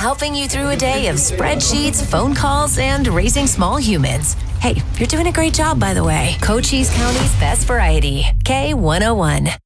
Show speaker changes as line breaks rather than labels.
helping you through a day of spreadsheets, phone calls, and raising small humans. Hey, you're doing a great job, by the way. Cochise County's best variety. K101.